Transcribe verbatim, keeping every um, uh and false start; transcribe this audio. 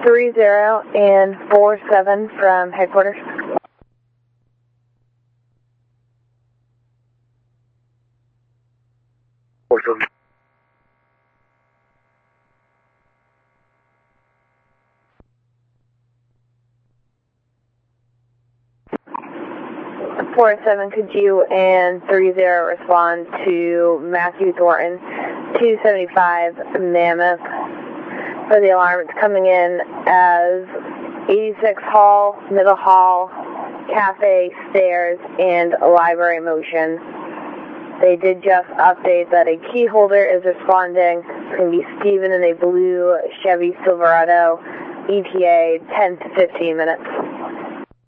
three zero and four seven from headquarters. four seven. four seven, could you and three zero respond to Matthew Thornton, two seventy-five Mammoth, for the alarm? It's coming in as eighty-six Hall, Middle Hall, Cafe, Stairs, and Library Motion. They did just update that a key holder is responding. It's going to be Steven in a blue Chevy Silverado, E T A ten to fifteen minutes.